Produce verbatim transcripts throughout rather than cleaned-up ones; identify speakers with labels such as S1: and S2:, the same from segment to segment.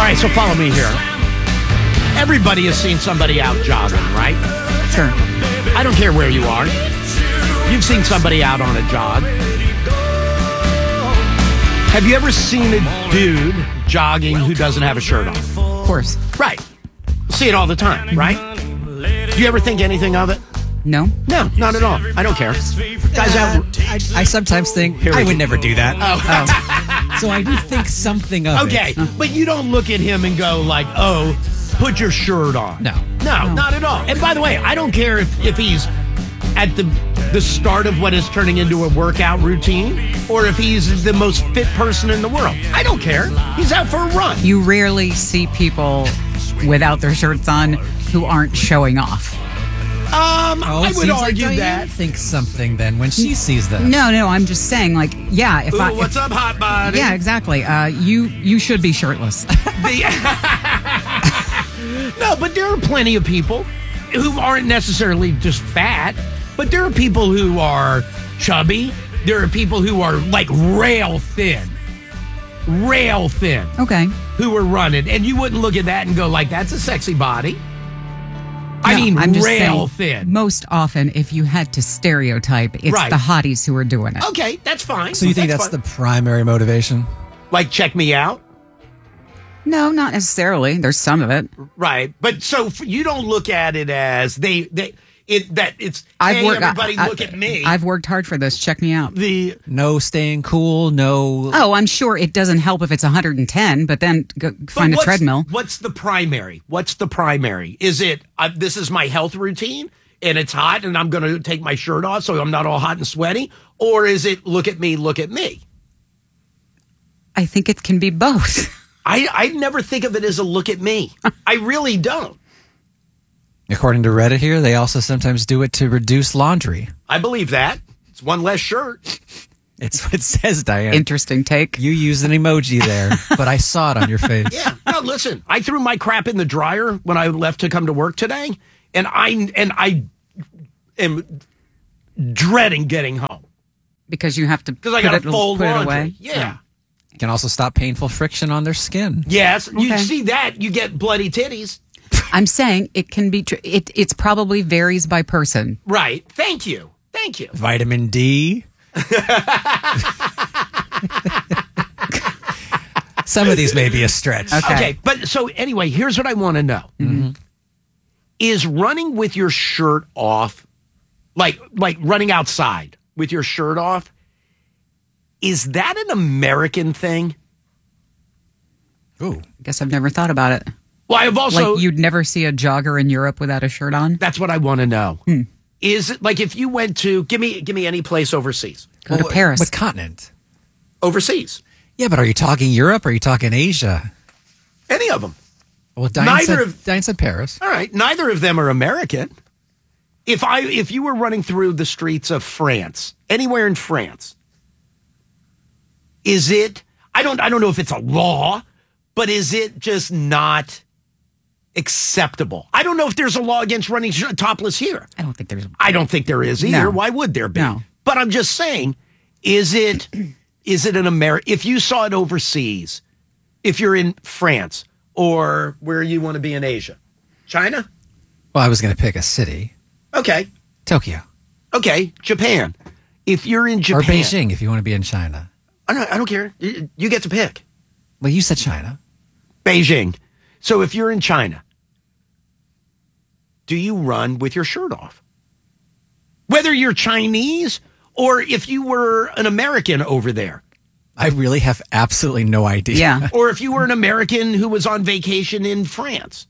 S1: right, so follow me here. Everybody has seen somebody out jogging, right?
S2: Sure.
S1: I don't care where you are. You've seen somebody out on a jog. Have you ever seen a dude jogging who doesn't have a shirt on?
S2: Of course.
S1: Right. See it all the time, right? Do you ever think anything of it?
S2: No?
S1: No, not at all. I don't care. Guys out.
S3: I, I sometimes think
S1: Here we
S3: I
S1: go.
S3: would never do that.
S1: Oh.
S3: So I do think something of
S1: Okay,
S3: it.
S1: but you don't look at him and go like, oh, put your shirt on.
S3: No.
S1: No,
S2: No.
S1: not at all. And by the way, I don't care if, if he's at the the start of what is turning into a workout routine or if he's the most fit person in the world. I don't care. He's out for a run.
S2: You rarely see people without their shirts on who aren't showing off.
S1: Um,
S3: Oh,
S1: I would
S3: seems like
S1: argue
S3: Diane
S1: that.
S3: thinks something then when she sees that.
S2: No, no, I'm just saying, like, yeah, if
S1: Ooh,
S2: I...
S1: what's
S2: if,
S1: up, hot body?
S2: Yeah, exactly. Uh, you you should be shirtless.
S1: The- no, but there are plenty of people who aren't necessarily just fat, but there are people who are chubby. There are people who are like rail thin, rail thin,
S2: Okay.
S1: who are running, and you wouldn't look at that and go like, "That's a sexy body." I
S2: No,
S1: mean,
S2: I'm just
S1: rail
S2: saying,
S1: thin.
S2: Most often, if you had to stereotype, it's
S1: Right.
S2: the hotties who are doing it.
S1: Okay, that's fine.
S3: So you think that's,
S1: fine.
S3: the primary motivation?
S1: like check me out?
S2: No, not necessarily. There's some of it.
S1: Right, but so f- you don't look at it as they they it that it's
S2: I've
S1: hey
S2: worked.
S1: everybody
S2: I,
S1: look at me.
S2: I've worked hard for this. Check me out.
S1: the
S3: No staying cool, no...
S2: Oh, I'm sure it doesn't help if it's one hundred ten, but then go
S1: but
S2: find a
S1: what's-
S2: treadmill.
S1: What's the primary? What's the primary? Is it uh, this is my health routine and it's hot and I'm going to take my shirt off so I'm not all hot and sweaty, or is it look at me, look at me?
S2: I think it can be both.
S1: I I never think of it as a look at me. I really don't.
S3: According to Reddit here, they also sometimes do it to reduce laundry.
S1: I believe that. It's one less shirt.
S3: It's what it says, Diane.
S2: Interesting take.
S3: You used an emoji there, but I saw it on your face.
S1: Yeah. No, listen. I threw my crap in the dryer when I left to come to work today, and I and I am dreading getting home
S2: Because you have to
S1: because I
S2: put
S1: got to
S2: it,
S1: fold
S2: put it
S1: laundry.
S2: away.
S1: Yeah.
S3: It can also stop painful friction on their skin.
S1: Yes. You
S2: Okay.
S1: see that? You get bloody titties.
S2: I'm saying it can be. Tr- it it's probably varies by person.
S1: Right. Thank you. Thank you.
S3: Vitamin D. Some of these may be a stretch.
S2: Okay.
S1: Okay. But so anyway, here's what I want to know:
S2: Mm-hmm.
S1: is running with your shirt off, like like running outside with your shirt off, is that an American thing?
S3: Ooh.
S2: Guess I've never thought about it.
S1: Well, I've also
S2: Like you'd never see a jogger in Europe without a shirt on.
S1: that's what I want to know.
S2: Hmm.
S1: Is it like if you went to give me give me any place overseas?
S2: Go to
S3: Well,
S2: Paris.
S3: What continent?
S1: Overseas.
S3: Yeah, but are you talking Europe or are you talking Asia?
S1: Any of them.
S3: Well, Diane,
S1: Neither
S3: said,
S1: of-
S3: Diane said Paris.
S1: All right, neither of them are American. If I if you were running through the streets of France, anywhere in France, is it I don't I don't know if it's a law, but is it just not acceptable? I don't know if there's a law against running sh- topless here.
S2: I don't think there's.
S1: I don't think there is either.
S2: No.
S1: Why would there be?
S2: No.
S1: But I'm just saying, is it is it an Ameri- if you saw it overseas, if you're in France or where you want to be in Asia? China?
S3: Well, I was going to pick a city.
S1: Okay.
S3: Tokyo.
S1: Okay, Japan. If you're in
S3: Or
S1: Japan,
S3: Beijing if you want to be in China.
S1: I don't, I don't care. You you get to pick.
S3: Well, you said China.
S1: Beijing. So if you're in China, do you run with your shirt off? Whether you're Chinese or if you were an American over there,
S3: I really have absolutely no idea.
S2: Yeah.
S1: or if you were an American who was on vacation in France.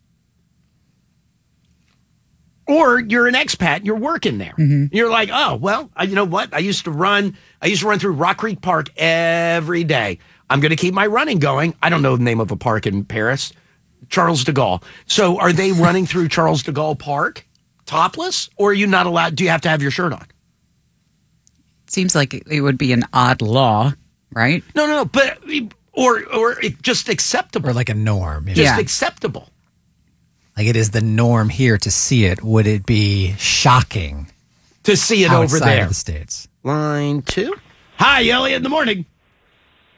S1: Or you're an expat and you're working there. You're like, oh, well, I, you know what? I used to run, I used to run through Rock Creek Park every day. I'm going to keep my running going. I don't know the name of a park in Paris. Charles de Gaulle. So are they running through Charles de Gaulle Park topless? Or are you not allowed? Do you have to have your shirt on?
S2: Seems like it would be an odd law, right?
S1: No, no, no. But, or, or it just acceptable.
S3: Or like a norm. you know?
S1: just
S2: Yeah.
S1: acceptable.
S3: Like it is the norm here to see it. Would it be shocking
S1: To see it over
S3: outside
S1: there.
S3: of the States?
S1: Line two. Hi, Elliot, in the morning.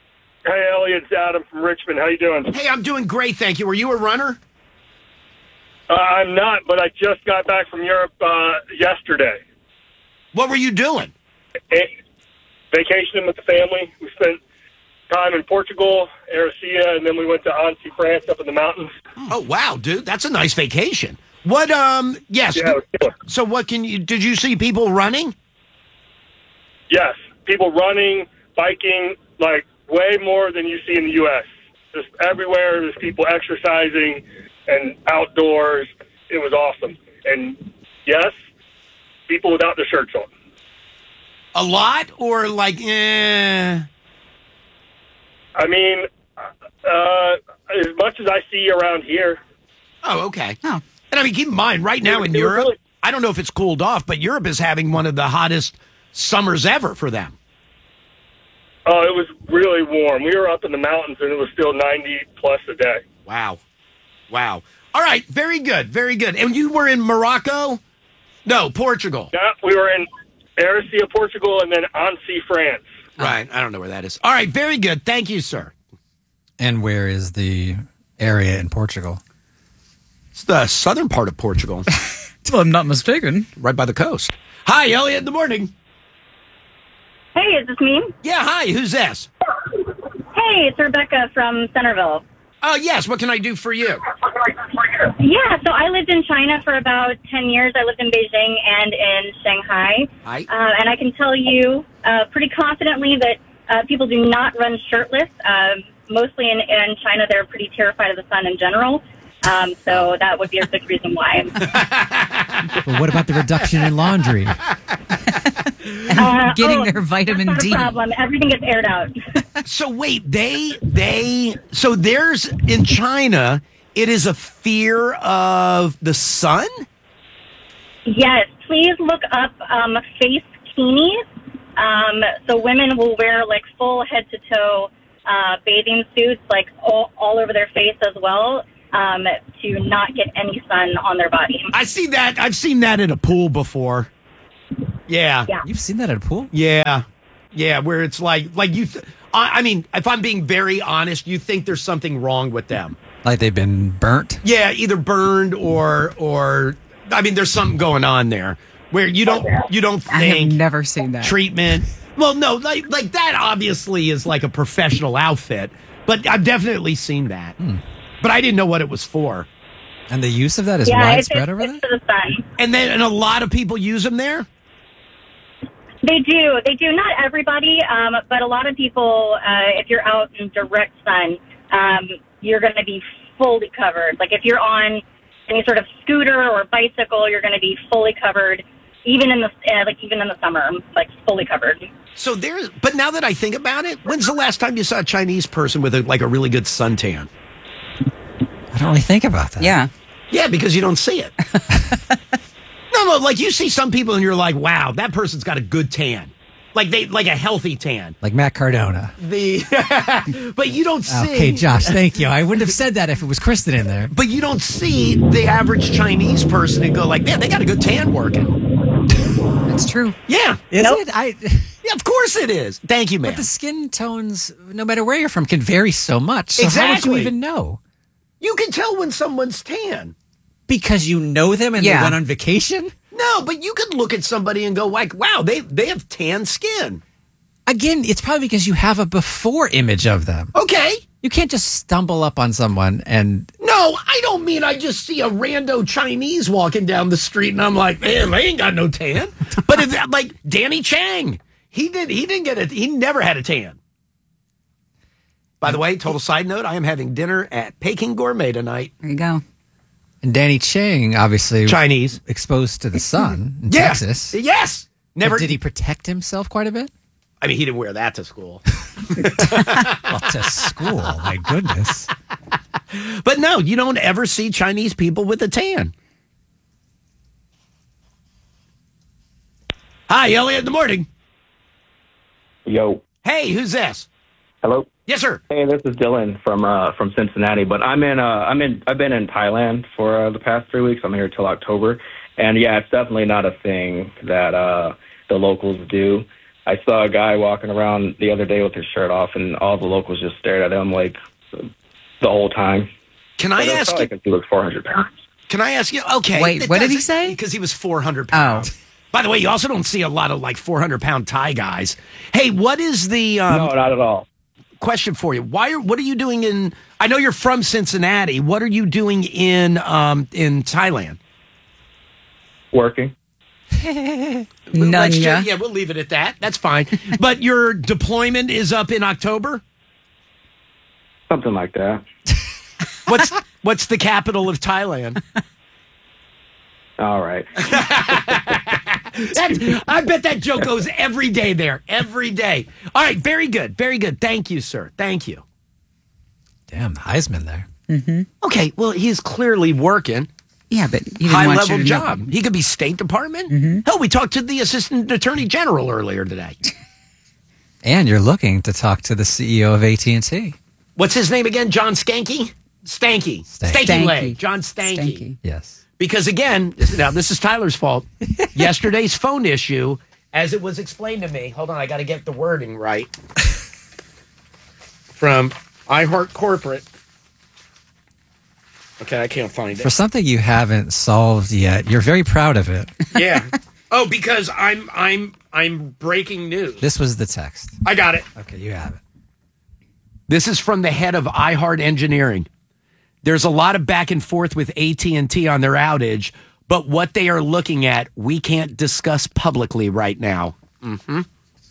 S4: Hey, Elliot, it's Adam from Richmond. How you doing?
S1: Hey, I'm doing great, thank you. Were you a runner?
S4: Uh, I'm not, but I just got back from Europe uh, yesterday.
S1: What were you doing?
S4: A- vacationing with the family. We spent time in Portugal, Aricia, and then we went to Annecy, France, up in the mountains.
S1: Oh, wow, dude. That's a nice vacation. What, um, yes.
S4: Yeah, it was killer.
S1: So what can you, did you see people running?
S4: Yes, people running, biking, like way more than you see in the U S Just everywhere, there's people exercising and outdoors. It was awesome. And yes, people without their shirts on.
S1: A lot or like, eh?
S4: I mean, uh, as much as I see around here.
S1: Oh, okay.
S2: Oh.
S1: And I mean, keep in mind, right now in
S4: It was
S1: Europe,
S4: really-
S1: I don't know if it's cooled off, but Europe is having one of the hottest summers ever for them.
S4: Oh, it was really warm. We were up in the mountains, and it was still ninety plus a day.
S1: Wow. Wow. All right. Very good. Very good. And you were in Morocco? No, Portugal.
S4: Yeah, we were in Aricia, Portugal, and then Annecy, France.
S1: Right. I don't know where that is. All right. Very good. Thank you, sir.
S3: And where is the area in Portugal?
S1: It's the southern part of Portugal,
S2: If I'm not mistaken.
S1: right by the coast. Hi, Elliot in the morning.
S5: Hey, is this me?
S1: Yeah, hi. Who's this?
S5: Hey, it's Rebecca from Centerville.
S1: Oh, yes. What can I do for you?
S5: Yeah, so I lived in China for about ten years. I lived in Beijing and in Shanghai.
S1: Hi.
S5: Uh, and I can tell you uh, pretty confidently that uh, people do not run shirtless. Um, mostly in, in China, they're pretty terrified of the sun in general. Um, so that would be a big reason why.
S3: But what about the reduction in laundry?
S5: Uh,
S2: Getting
S5: oh,
S2: their vitamin
S5: that's
S2: D.
S5: not a problem. Everything gets aired out.
S1: So wait, they they so there's in China, it is a fear of the sun?
S5: Yes, please look up um, face bikinis. Um, so women will wear like full head to toe uh, bathing suits, like all, all over their face as well, um, to not get any sun on their body.
S1: I see that. I've seen that in a pool before. Yeah.
S5: Yeah.
S3: You've seen that at a pool?
S1: Yeah. Yeah, where it's like like you th- I, I mean, if I'm being very honest, you think there's something wrong with them.
S3: Like they've been burnt?
S1: Yeah, either burned or or I mean there's something going on there where you don't you don't
S2: I have
S1: think
S2: never seen that.
S1: treatment. Well, no, like like that obviously is like a professional outfit, but I've definitely seen that. But I didn't know what it was for.
S3: And the use of that is
S5: Yeah, it's,
S3: widespread
S5: it's,
S3: over
S5: it's
S3: there?
S5: for the sun.
S1: And then and a lot of people use them there?
S5: They do. They do. Not everybody, um, but a lot of people, uh, if you're out in direct sun, um, you're going to be fully covered. Like if you're on any sort of scooter or bicycle, you're going to be fully covered, even in the uh, like even in the summer, like fully covered.
S1: So there's but now that I think about it, when's the last time you saw a Chinese person with a, like a really good suntan?
S3: I don't really think about that.
S2: Yeah.
S1: Yeah, because you don't see it. No, no, like you see some people and you're like, wow, that person's got a good tan. Like they like a healthy tan.
S3: Like Matt Cardona.
S1: The but you don't see
S3: Okay, Josh, thank you. I wouldn't have said that if it was Kristen in there.
S1: but you don't see the average Chinese person and go like, man, they got a good tan working.
S2: That's true.
S1: Yeah.
S3: Is
S5: Nope.
S3: it? I,
S1: Yeah, of course it is. Thank you, man.
S3: but the skin tones, no matter where you're from, can vary so much. So how would
S1: Exactly.
S3: you even know?
S1: You can tell when someone's tan.
S3: Because you know them and
S2: Yeah.
S3: they went on vacation?
S1: No, but you can look at somebody and go like, wow, they they have tan skin.
S3: Again, it's probably because you have a before image of them.
S1: Okay.
S3: You can't just stumble up on someone and
S1: No, I don't mean I just see a rando Chinese walking down the street and I'm like, man, they ain't got no tan. But if, like Danny Chang, he did. He didn't get it. He never had a tan. By the way, total side note: I am having dinner at Peking Gourmet tonight.
S2: There you go.
S3: and Danny Chang obviously
S1: Chinese,
S3: exposed to the sun in
S1: yeah.
S3: Texas.
S1: Yes, never.
S3: But did he protect himself quite a bit?
S1: I mean, he didn't wear that to school.
S3: Well, to school, my goodness.
S1: But no, you don't ever see Chinese people with a tan. Hi, Elliot in the morning.
S6: Yo.
S1: Hey, who's this?
S6: Hello.
S1: Yes, sir.
S6: Hey, this is Dylan from uh, from Cincinnati. But I'm in. Uh, I'm in. I've been in Thailand for uh, the past three weeks. I'm here till October, and yeah, it's definitely not a thing that uh, the locals do. I saw a guy walking around the other day with his shirt off, and all the locals just stared at him like the whole time.
S1: Can I
S6: But
S1: ask you?
S6: Like he was four hundred pounds.
S1: Can I ask you? Okay.
S2: Wait,
S1: it
S2: what did he
S1: doesn't-
S2: say?
S1: Because he was four hundred pounds.
S2: Oh.
S1: By the way, you also don't see a lot of like four hundred pound Thai guys. Hey, what is the um,
S6: no, not at all.
S1: question for you? Why are what are you doing in? I know you're from Cincinnati. What are you doing in um, in Thailand?
S6: Working.
S2: None,
S1: Let's ju-
S2: yeah.
S1: yeah, we'll leave it at that. That's fine. But your deployment is up in October.
S6: Something like that.
S1: What's what's the capital of Thailand?
S6: All right.
S1: That, I bet that joke goes every day there, every day. All right, very good, very good. Thank you, sir. Thank you.
S3: Damn, Heisman there.
S1: Okay, well, he's clearly working.
S2: Yeah, but he didn't
S1: High
S2: want
S1: level
S2: you to know.
S1: job. He could be State Department. Hell, we talked to the Assistant Attorney General earlier today.
S3: And you're looking to talk to the C E O of A T and T.
S1: What's his name again? John Stanky? Stanky.
S3: Stanky.
S1: Stanky
S2: Stanky.
S1: Leg. John Stanky.
S2: Stanky.
S3: Yes.
S1: Because again, now this is Tyler's fault. Yesterday's phone issue, as it was explained to me. Hold on, I got to get the wording right. From iHeart Corporate. Okay, I can't find
S3: For
S1: it.
S3: something you haven't solved yet, you're very proud of it.
S1: Yeah. Oh, because I'm I'm I'm breaking news.
S3: This was the text.
S1: I got it.
S3: Okay, you have it.
S1: This is from the head of iHeart Engineering. There's a lot of back and forth with A T and T on their outage, but what they are looking at, we can't discuss publicly right now. Mm-hmm.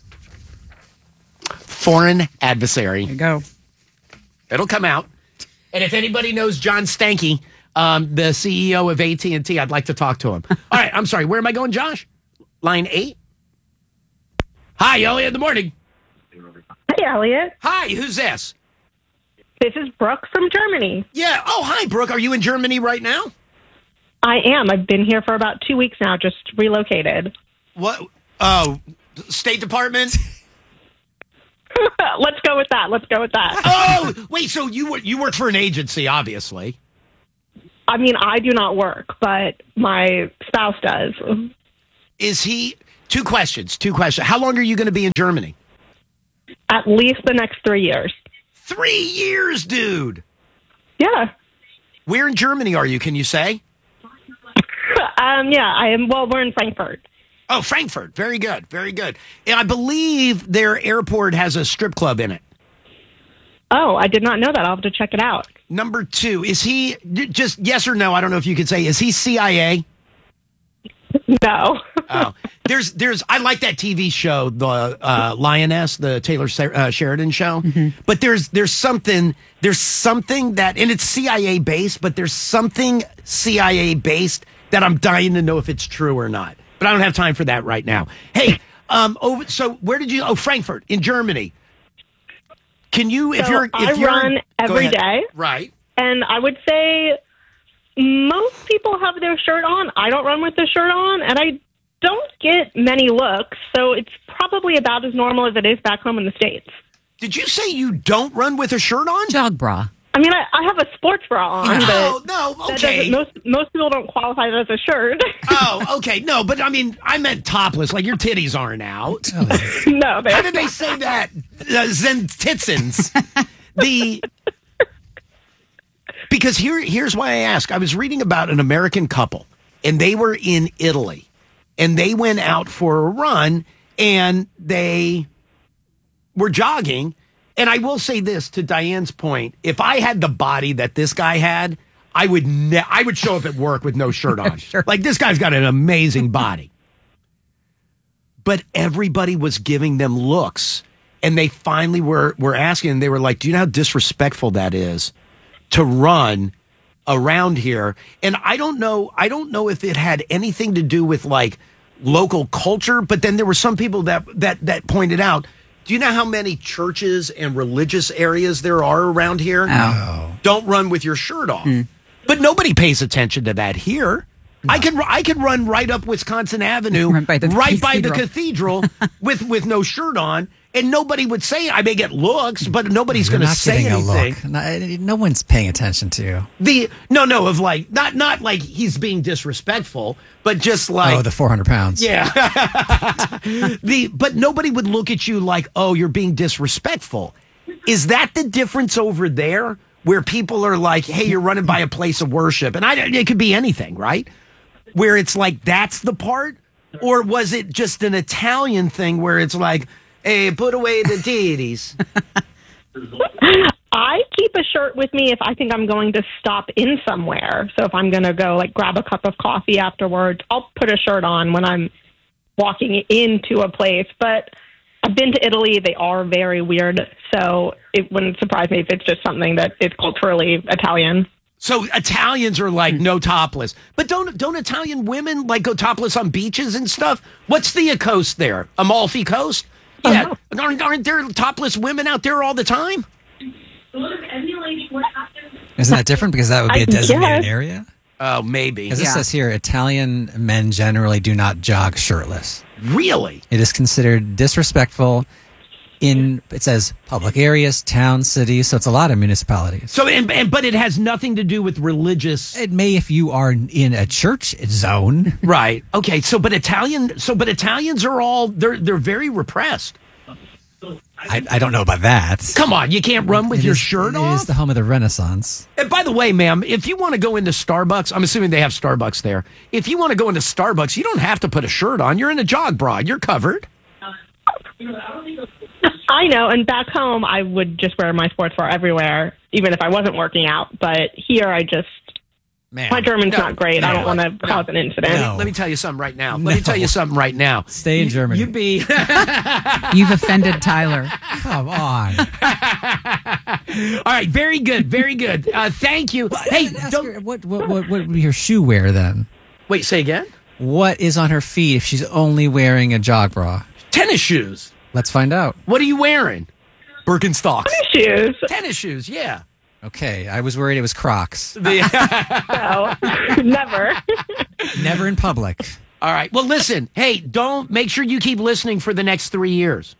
S1: Foreign adversary.
S2: There you go.
S1: It'll come out. And if anybody knows John Stanky, um, the C E O of A T and T, I'd like to talk to him. All right, I'm sorry. Where am I going, Josh? Line eight? Hi, Elliot, in the morning.
S7: Hey, Elliot.
S1: Hi, who's this?
S7: This is Brooke from Germany.
S1: Yeah. Oh, hi, Brooke. Are you in Germany right now?
S7: I am. I've been here for about two weeks now, just relocated.
S1: What? Oh, State Department?
S7: Let's go with that. Let's go with that.
S1: Oh, wait. So you wor- you work for an agency, obviously.
S7: I mean, I do not work, but my spouse does.
S1: Is he? Two questions. Two questions. How long are you going to be in Germany?
S7: At least the next three years.
S1: Three years, dude.
S7: Yeah.
S1: Where in Germany are you? Can you say?
S7: um. Yeah, I am. Well, we're in Frankfurt.
S1: Oh, Frankfurt. Very good. Very good. And I believe their airport has a strip club in it.
S7: Oh, I did not know that. I'll have to check it out.
S1: Number two, is he, just yes or no, I don't know if you could say, is he C I A?
S7: No.
S1: Oh, there's, there's, I like that T V show, the uh, Lioness, the Taylor Ser- uh, Sheridan show. Mm-hmm. But there's, there's something, there's something that, and it's C I A based, but there's something C I A based that I'm dying to know if it's true or not. But I don't have time for that right now. Hey, um, over, so where did you? Oh, Frankfurt in Germany. Can you, if
S7: So
S1: you're, if
S7: I
S1: you're,
S7: run
S1: go
S7: every
S1: ahead.
S7: day.
S1: Right?
S7: And I would say most people have their shirt on. I don't run with the shirt on, and I don't get many looks, so it's probably about as normal as it is back home in the States.
S1: Did you say you don't run with a shirt on?
S2: Jog bra.
S7: I mean, I, I have a sports bra on,
S1: No,
S7: but
S1: no,
S7: that
S1: okay.
S7: doesn't- most most people don't qualify that as a shirt.
S1: Oh, okay. No, but I mean, I meant topless, like your titties aren't out.
S7: No, they
S1: How did they say that? Uh, Zen Titsons. The because here here's why I ask. I was reading about an American couple, and they were in Italy, and they went out for a run, and they were jogging. And I will say this to Diane's point: if I had the body that this guy had, I would ne- I would show up at work with no shirt on.
S2: Sure.
S1: Like, this guy's got an amazing body. But everybody was giving them looks, and they finally were were asking, and they were like, do you know how disrespectful that is to run around here? And I don't know, I don't know if it had anything to do with like local culture, but then there were some people that that that pointed out, do you know how many churches and religious areas there are around here?
S2: Oh.
S1: Don't run with your shirt off. But nobody pays attention to that here. I can I can run right up Wisconsin Avenue,
S2: Right by the
S1: right by the
S2: cathedral.
S1: cathedral with, with no shirt on, And nobody would say, I may get looks, but nobody's
S3: You're
S1: going to
S3: not
S1: say
S3: getting
S1: anything.
S3: a look. No, no one's paying attention to you.
S1: The no, no, of like not not like he's being disrespectful, but just like
S3: Oh, the four hundred pounds.
S1: yeah. the but nobody would look at you like, oh, you're being disrespectful. Is that the difference over there, where people are like, hey, you're running by a place of worship, and I it could be anything, right? Where it's like that's the part, or was it just an Italian thing where it's like, hey, put away the deities?
S7: I keep a shirt with me if I think I'm going to stop in somewhere. So if I'm going to go like grab a cup of coffee afterwards, I'll put a shirt on when I'm walking into a place. But I've been to Italy. They are very weird. So it wouldn't surprise me if it's just something that is culturally Italian.
S1: So Italians are like no topless, but don't don't Italian women like go topless on beaches and stuff? What's the coast there? Amalfi Coast? Yeah, aren't, aren't there topless women out there all the time?
S3: Isn't that different because that would be
S7: I
S3: a designated
S7: guess.
S3: area?
S1: Oh, maybe.
S3: Because it
S2: Yeah.
S3: says here, Italian men generally do not jog shirtless.
S1: Really?
S3: It is considered disrespectful in, it says, public areas, towns, cities. So it's a lot of municipalities.
S1: So, and, and but it has nothing to do with religious.
S3: It may if you are in a church zone.
S1: Right. Okay. So, but Italian. So, but Italians are all they're they're very repressed.
S3: I, I don't know about that.
S1: Come on, you can't run with
S3: It
S1: your
S3: is-
S1: shirt
S3: It
S1: off.
S3: is the home of the Renaissance.
S1: And by the way, ma'am, if you want to go into Starbucks, I'm assuming they have Starbucks there. If you want to go into Starbucks, you don't have to put a shirt on. You're in a jog bra. You're covered.
S7: I know, and back home, I would just wear my sports bra everywhere, even if I wasn't working out. But here, I just,
S3: Man,
S7: my German's
S1: No,
S7: not great. I
S1: no,
S7: don't want to
S1: no.
S7: cause an incident.
S3: No.
S1: Let me tell you something right now. Let
S3: No.
S1: me tell you something right now.
S3: stay in Germany.
S1: You'd be
S2: You've offended Tyler.
S3: Come on.
S1: all right. Very good. Very good. Uh, thank you. Hey,
S3: Ask
S1: don't
S3: her, what, what, what, what would your shoe wear then?
S1: wait. Say again.
S3: What is on her feet if she's only wearing a jog bra?
S1: Tennis shoes.
S3: Let's find out.
S1: What are you wearing? Birkenstocks.
S7: Shoes.
S1: Tennis shoes. Yeah.
S3: Okay, I was worried it was Crocs.
S1: The-
S7: So, never.
S3: Never in public.
S1: all right. Well, listen. Hey, don't make sure you keep listening for the next three years.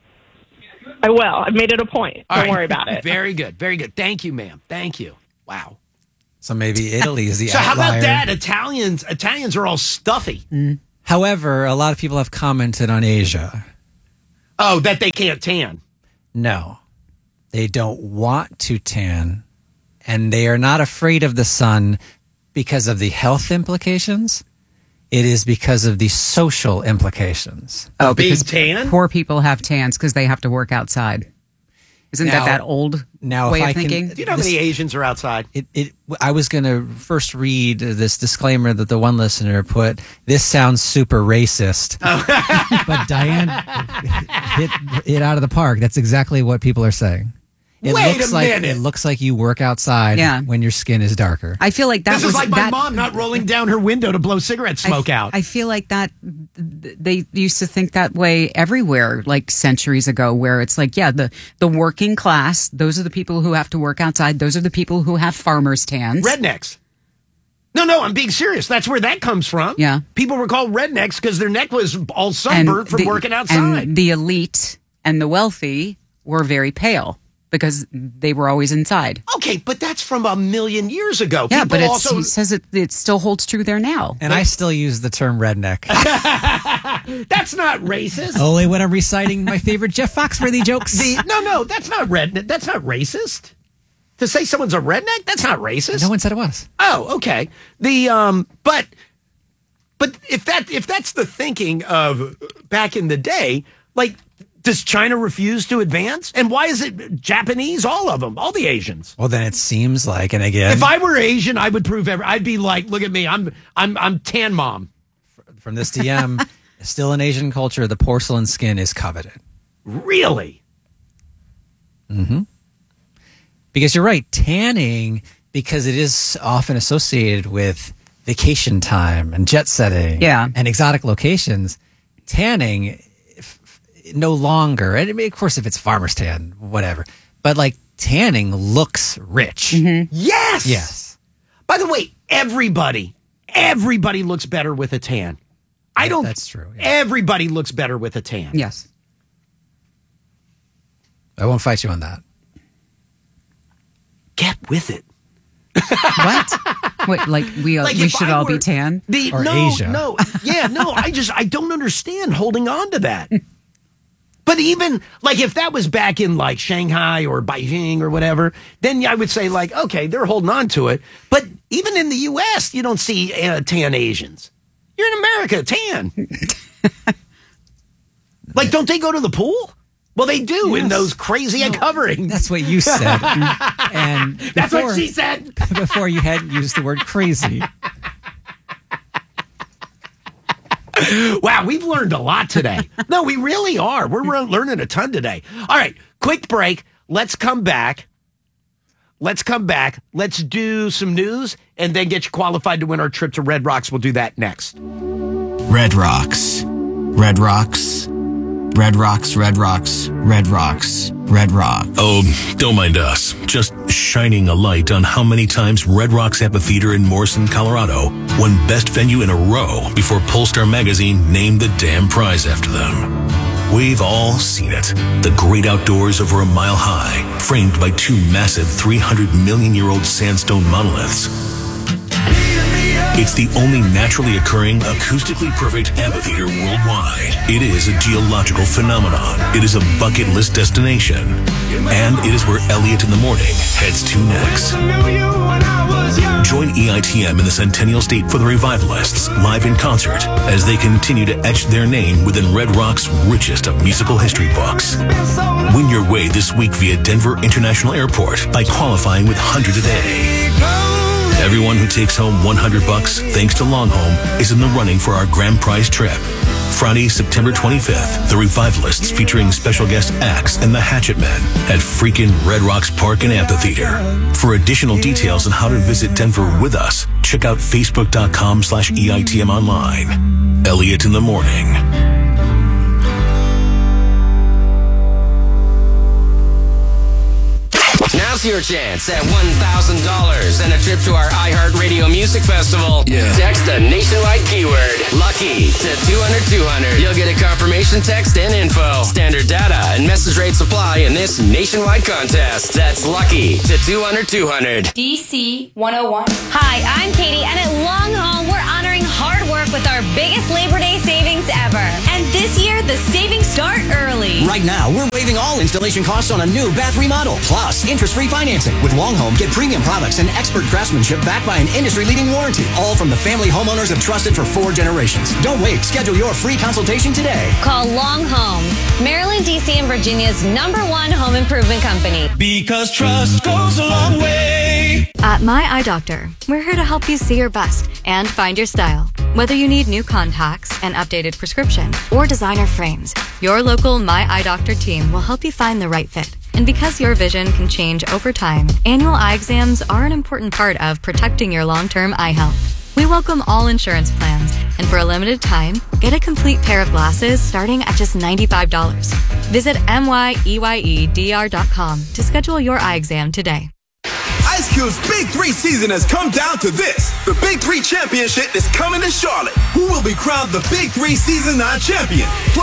S7: I will. I've made it a point.
S1: All
S7: Don't
S1: right.
S7: worry about it.
S1: Very good. Very good. Thank you, ma'am. Thank you. Wow.
S3: So maybe Italy is the
S1: So how
S3: outlier.
S1: about that? Italians. Italians are all stuffy.
S3: However, a lot of people have commented on Asia.
S1: Oh, that they can't tan.
S3: No, they don't want to tan, and they are not afraid of the sun because of the health implications. It is because of the social implications.
S2: Oh,
S1: Being
S2: because
S1: tan?
S2: poor people have tans because they have to work outside. Isn't
S3: Now-
S2: that that old
S3: now,
S2: way
S3: if
S2: of
S3: I can-
S2: thinking?
S1: Do you know how many Asians are outside?
S3: It, it, I was going to first read this disclaimer that the one listener put. This sounds super racist. But Diane hit it out of the park. That's exactly what people are saying. It
S1: Wait
S3: looks
S1: a
S3: like
S1: minute.
S3: it looks like you work outside
S2: Yeah.
S3: when your skin is darker.
S2: I feel like that
S1: This
S2: was
S1: is like my
S2: that,
S1: mom not rolling down her window to blow cigarette
S2: I-
S1: smoke out.
S2: I feel like that th- they used to think that way everywhere, like centuries ago, where it's like, yeah, the, the working class, those are the people who have to work outside. Those are the people who have farmers' tans.
S1: Rednecks. No, no, I'm being serious. That's where that comes from.
S2: Yeah.
S1: People were called rednecks because their neck was all sunburned from
S2: the-
S1: working outside.
S2: And the elite and the wealthy were very pale because they were always inside.
S1: Okay, but that's from a million years ago.
S2: Yeah,
S1: People
S2: but it's,
S1: also
S2: he says it, it still holds true there now.
S3: And I still use the term redneck.
S1: that's not racist.
S3: Only when I'm reciting my favorite Jeff Foxworthy jokes.
S1: The, no, no, that's not red. That's not racist. To say someone's a redneck, that's not racist.
S3: No one said it was.
S1: Oh, okay. The um, but but if that if that's the thinking of back in the day, like, does China refuse to advance? And why is it Japanese? All of them, all the Asians.
S3: Well, then it seems like, and again,
S1: If I were Asian, I would prove every. I'd be like, look at me, I'm I'm I'm tan mom.
S3: from this D M, still in Asian culture, the porcelain skin is coveted.
S1: Really?
S3: Because you're right, tanning, because it is often associated with vacation time and jet setting
S2: Yeah.
S3: and exotic locations. Tanning, if, no longer, and I mean, of course, if it's farmer's tan, whatever, but like tanning looks rich.
S1: Yes.
S3: Yes.
S1: By the way, everybody, everybody looks better with a tan. I don't.
S3: that's true, yeah.
S1: Everybody looks better with a tan.
S2: Yes.
S3: I won't fight you on that.
S1: Get with it.
S2: What? Wait, like we
S1: Like
S2: we
S1: if
S2: should
S1: I
S2: all
S1: were-
S2: be tan?
S1: The,
S3: Or
S1: no,
S3: Asia.
S1: no, yeah, no. I just I don't understand holding on to that. But even like if that was back in like Shanghai or Beijing or whatever, then I would say like, okay, they're holding on to it. But even in the U S, you don't see uh, tan Asians. You're in America, tan. Like, don't they go to the pool? Well, they do in
S3: Yes.
S1: those crazy coverings.
S3: That's what you said. And
S1: That's
S3: before,
S1: what she said.
S3: before you hadn't used the word crazy.
S1: Wow, we've learned a lot today. No, we really are. We're re- learning a ton today. All right, quick break. Let's come back. Let's come back. Let's do some news and then get you qualified to win our trip to Red Rocks. We'll do that next.
S8: Red Rocks. Red Rocks. Red Rocks, Red Rocks, Red Rocks, Red Rock.
S9: Oh, don't mind us. Just shining a light on how many times Red Rocks Amphitheater in Morrison, Colorado won Best Venue in a row before Polestar Magazine named the damn prize after them. We've all seen it. The great outdoors over a mile high, framed by two massive three hundred million year old sandstone monoliths. It's the only naturally occurring, acoustically perfect amphitheater worldwide. It is a geological phenomenon. It is a bucket list destination. And it is where Elliot in the Morning heads to next. Join E I T M in the Centennial State for the Revivalists, live in concert, as they continue to etch their name within Red Rock's richest of musical history books. Win your way this week via Denver International Airport by qualifying with one hundred a day. Everyone who takes home one hundred bucks, thanks to Longhome, is in the running for our grand prize trip. Friday, September twenty-fifth, the Revivalists featuring special guest acts and the Hatchet Men at freaking Red Rocks Park and Amphitheater. For additional details on how to visit Denver with us, check out facebook.com slash EITM online. Elliot in the Morning.
S10: Now's your chance at one thousand dollars and a trip to our iHeartRadio Music Festival.
S9: Yeah.
S10: Text the nationwide keyword LUCKY to two hundred two hundred. You'll get a confirmation text and info. Standard data and message rates apply in this nationwide contest. That's LUCKY to two hundred two hundred.
S11: D C one oh one. Hi, I'm Katie, and at Long Home, we're honoring hard work with our biggest Labor Day savings ever. And this year, the savings start early.
S12: Right now, we're waiving all installation costs on a new bath remodel, plus interest-free financing. With Long Home, get premium products and expert craftsmanship backed by an industry-leading warranty, all from the family homeowners have trusted for four generations. Don't wait. Schedule your free consultation today.
S11: Call Long Home, Maryland, D C, and Virginia's number one home improvement company.
S13: Because trust goes a long way.
S14: At My Eye Doctor, we're here to help you see your best and find your style. Whether you need new contacts, an updated prescription, or designer frames, your local My Eye Doctor team will help you find the right fit. And because your vision can change over time, annual eye exams are an important part of protecting your long-term eye health. We welcome all insurance plans, and for a limited time, get a complete pair of glasses starting at just ninety-five dollars. Visit M Y E Y E D R dot com to schedule your eye exam today.
S15: Ice Cube's Big Three season has come down to this. The Big Three Championship is coming to Charlotte. Who will be crowned the Big Three Season nine champion?